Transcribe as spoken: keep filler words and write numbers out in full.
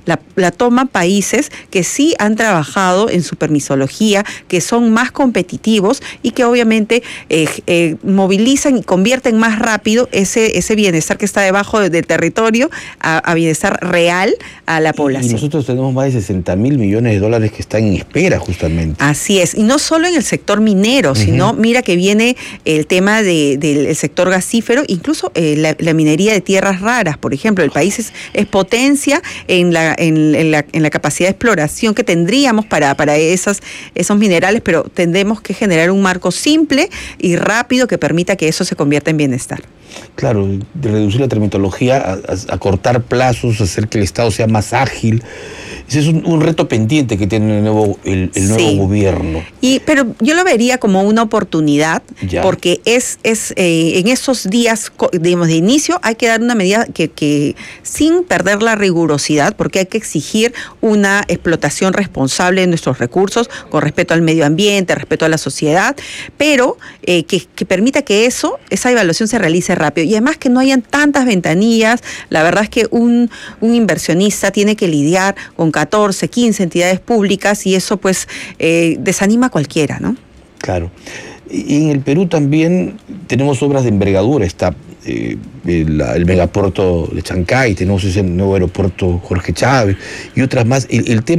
la, la toman países que sí han trabajado en su permisología, que son más competitivos y que obviamente eh, eh, movilizan y convierten más rápido ese, ese bienestar que está debajo del de territorio a, a bienestar real a la población. Y nosotros tenemos más de sesenta mil millones de dólares que están en espera justamente. Así es, y no solo en el sector minero, uh-huh. sino mira que viene el tema de, del sector gasífero, incluso eh, la, la minería de tierras raras, por ejemplo. El país es, es potencia en la, en, en, la, en la capacidad de exploración que tendríamos para, para esas, esos minerales, pero tendremos que generar un marco simple y rápido que permita que eso se convierta en bienestar. Claro, de reducir la tramitología, a, a cortar plazos, hacer que el Estado sea más ágil. Ese es un, un reto pendiente que tiene el nuevo, el, el nuevo sí. gobierno. Y, pero yo lo vería como una oportunidad, ya. porque es, es eh, en esos días, digamos, de inicio hay que dar una medida que, que sin perder la rigurosidad, porque hay que exigir una explotación responsable de nuestros recursos, con respeto al medio ambiente, respeto a la sociedad, pero eh, que, que permita que eso, esa evaluación se realice rápido. Y además que no hayan tantas ventanillas. La verdad es que un, un inversionista tiene que lidiar con catorce, quince entidades públicas y eso pues eh, desanima a cualquiera, ¿no? Claro. Y en el Perú también tenemos obras de envergadura. Está eh, el, el megapuerto de Chancay, tenemos ese nuevo aeropuerto Jorge Chávez y otras más. El, el tema